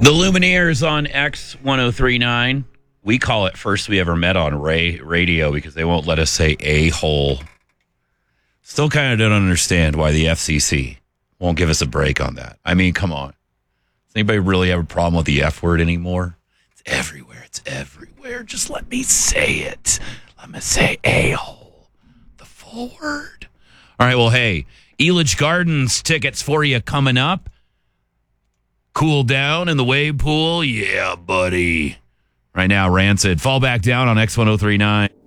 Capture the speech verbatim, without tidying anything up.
The Lumineers on X ten thirty-nine. We call it First We Ever Met on Ray radio because they won't let us say a-hole. Still kind of don't understand why the F C C won't give us a break on that. I mean, come on. Does anybody really have a problem with the F word anymore? It's everywhere. It's everywhere. Just let me say it. Let me say a-hole. The full word. All right, well, hey, Elitch Gardens tickets for you coming up. Cool down in the wave pool. Yeah, buddy. Right now, Rancid. Fall back down on X ten thirty-nine.